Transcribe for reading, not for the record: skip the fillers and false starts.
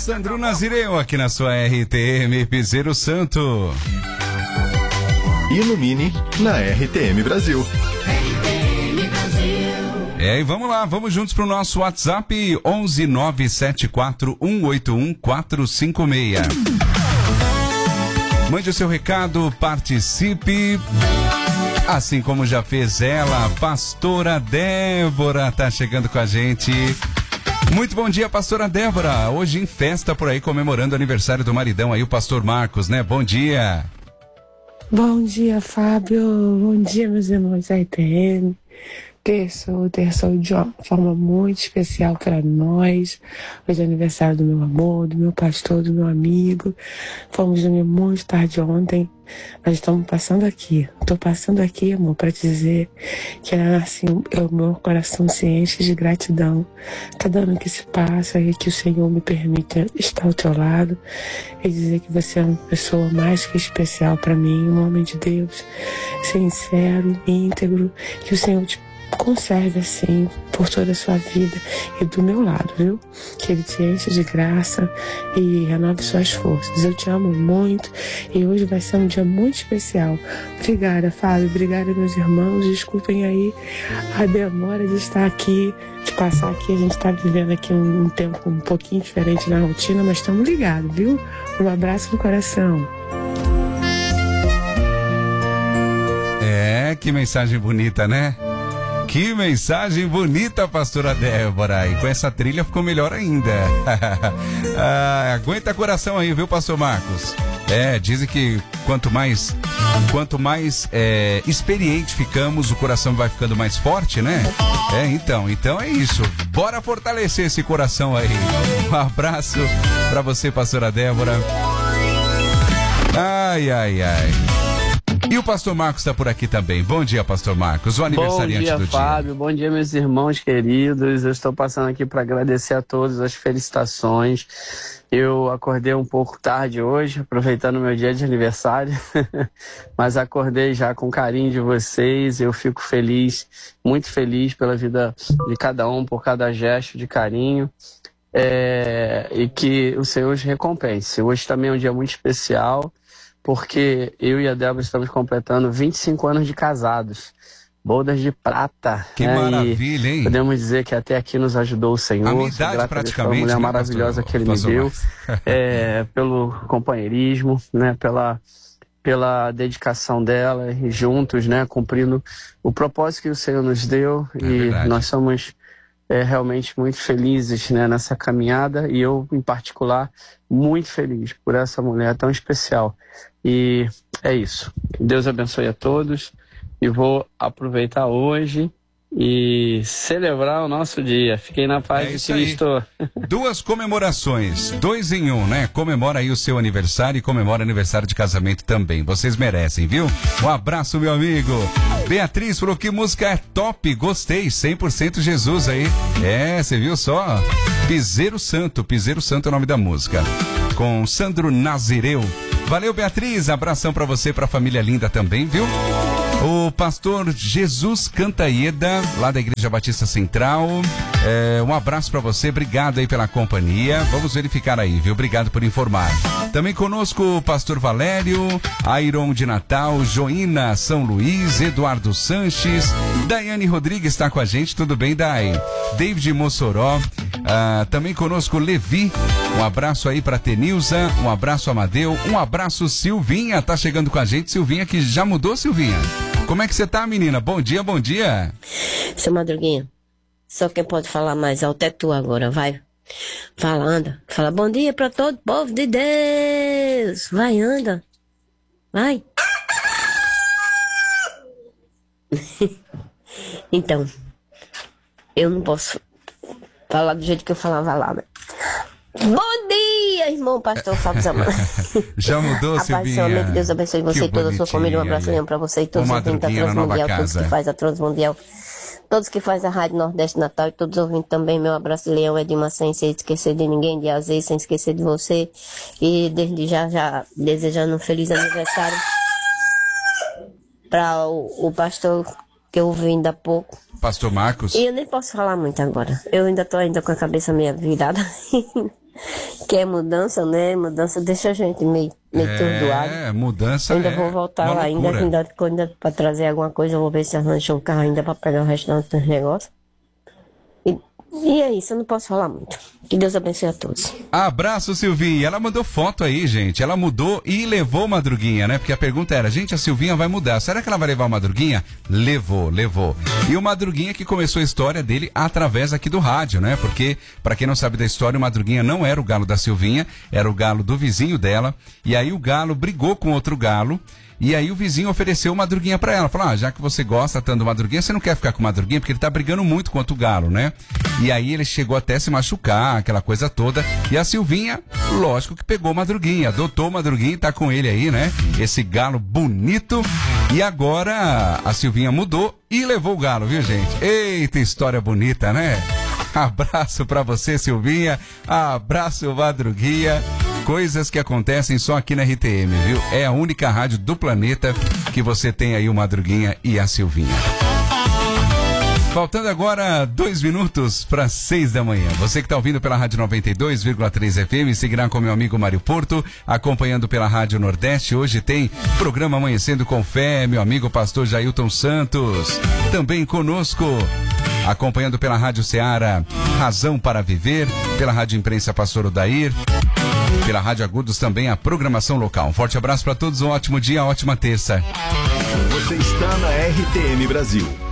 Sandro Nazireu aqui na sua RTM Piseiro Santo. Ilumine na RTM Brasil. E vamos lá, vamos juntos pro nosso WhatsApp 11974181456. Mande o seu recado, participe. Assim como já fez ela, pastora Débora tá chegando com a gente. Muito bom dia, pastora Débora. Hoje em festa por aí, comemorando o aniversário do maridão aí, o pastor Marcos, né? Bom dia. Bom dia, Fábio. Bom dia, meus irmãos da RTM. Terçou de uma forma muito especial para nós. Hoje é aniversário do meu amor, do meu pastor, do meu amigo. Fomos dormir muito tarde ontem. Nós estamos passando aqui. Estou passando aqui, amor, para dizer que assim, o meu coração se enche de gratidão. Cada ano que se passa e que o Senhor me permite estar ao teu lado e dizer que você é uma pessoa mais que especial para mim, um homem de Deus, sincero, íntegro, que o Senhor te conserve assim por toda a sua vida e do meu lado, viu? Que Ele te enche de graça e renove suas forças. Eu te amo muito e hoje vai ser um dia muito especial. Obrigada, Fábio. Obrigada, meus irmãos. Desculpem aí a demora de estar aqui, de passar aqui. A gente está vivendo aqui um tempo um pouquinho diferente na rotina, mas estamos ligados, viu? Um abraço no coração. Que mensagem bonita, né? Que mensagem bonita, pastora Débora. E com essa trilha ficou melhor ainda. Aguenta coração aí, viu, pastor Marcos? Dizem que quanto mais experiente ficamos, o coração vai ficando mais forte, né? Então é isso. Bora fortalecer esse coração aí. Um abraço pra você, pastora Débora. Ai. E o pastor Marcos está por aqui também. Bom dia, pastor Marcos, o aniversariante do dia. Bom dia, Fábio. Bom dia, meus irmãos queridos. Eu estou passando aqui para agradecer a todos as felicitações. Eu acordei um pouco tarde hoje, aproveitando o meu dia de aniversário, mas acordei já com carinho de vocês. Eu fico feliz, muito feliz pela vida de cada um, por cada gesto de carinho. E que o Senhor os recompense. Hoje também é um dia muito especial, porque eu e a Débora estamos completando 25 anos de casados. Bodas de prata. Que maravilha, hein? Podemos dizer que até aqui nos ajudou o Senhor. A minha idade praticamente, a mulher maravilhosa que Ele me deu. Pelo companheirismo, né? Pela dedicação dela e juntos, né? Cumprindo o propósito que o Senhor nos deu. Verdade. Nós somos realmente muito felizes, né, nessa caminhada, e eu, em particular, muito feliz por essa mulher tão especial. E é isso. Deus abençoe a todos e vou aproveitar hoje e celebrar o nosso dia. Fiquem na paz de Cristo. Duas comemorações, 2 em 1, né? Comemora aí o seu aniversário e comemora aniversário de casamento também. Vocês merecem, viu? Um abraço, meu amigo. Beatriz falou que música é top, gostei, 100% Jesus aí. Você viu só? Piseiro Santo é o nome da música. Com Sandro Nazireu. Valeu, Beatriz, abração pra você, pra família linda também, viu? O pastor Jesus Cantaeda, lá da Igreja Batista Central, um abraço pra você, obrigado aí pela companhia, vamos verificar aí, viu? Obrigado por informar. Também conosco o pastor Valério, Airon de Natal, Joína São Luís, Eduardo Sanches, Daiane Rodrigues está com a gente, tudo bem, Dai? David Mossoró, também conosco Levi, um abraço aí pra Tenilza, um abraço Amadeu, um abraço Silvinha, tá chegando com a gente, Silvinha que já mudou, Silvinha? Como é que você tá, menina? Bom dia, bom dia. Seu Madruguinha, só quem pode falar mais alto é tu agora, vai. Fala, anda. Fala bom dia pra todo povo de Deus. Vai, anda. Vai. Então, eu não posso falar do jeito que eu falava lá, né? Bom dia, irmão pastor Fábio Zamana. Já mudou, Silvinha? Que Deus abençoe você e toda a sua família. Um abraço pra você e todos os ouvintes da Transmundial, todos que faz a Transmundial, todos que faz a Rádio Nordeste Natal e todos os ouvintes também. Meu abraço de Leão é de sem esquecer de ninguém, de Azeite, sem esquecer de você. E desde já desejando um feliz aniversário para o pastor que eu ouvi ainda há pouco. Pastor Marcos. E eu nem posso falar muito agora. Eu ainda tô com a cabeça meio virada. Que é mudança, né? Mudança deixa a gente meio atordoado. Mudança ainda vou voltar lá, ainda para trazer alguma coisa, eu vou ver se arranjo um carro ainda para pegar o restante dos negócios. E é isso, eu não posso falar muito. Que Deus abençoe a todos. Abraço, Silvinha. Ela mandou foto aí, gente. Ela mudou e levou Madruguinha, né? Porque a pergunta era, gente, a Silvinha vai mudar. Será que ela vai levar o Madruguinha? Levou. E o Madruguinha que começou a história dele através aqui do rádio, né? Porque, pra quem não sabe da história, o Madruguinha não era o galo da Silvinha, era o galo do vizinho dela. E aí o galo brigou com outro galo. E aí o vizinho ofereceu o Madruguinha pra ela. Falou, já que você gosta tanto do Madruguinha, você não quer ficar com o Madruguinha? Porque ele tá brigando muito contra o galo, né? E aí ele chegou até se machucar, aquela coisa toda. E a Silvinha, lógico que pegou o Madruguinha, adotou o Madruguinha e tá com ele aí, né? Esse galo bonito. E agora a Silvinha mudou e levou o galo, viu, gente? Eita, história bonita, né? Abraço pra você, Silvinha. Abraço, Madruguinha. Coisas que acontecem só aqui na RTM, viu? É a única rádio do planeta que você tem aí o Madruguinha e a Silvinha. Faltando agora 2 minutos para 6 da manhã. Você que está ouvindo pela Rádio 92,3 FM, seguirá com meu amigo Mário Porto, acompanhando pela Rádio Nordeste. Hoje tem programa Amanhecendo com Fé, meu amigo pastor Jailton Santos. Também conosco, acompanhando pela Rádio Ceará, Razão para Viver, pela Rádio Imprensa Pastor Odair, pela Rádio Agudos também a programação local. Um forte abraço para todos, um ótimo dia, ótima terça. Você está na RTM Brasil.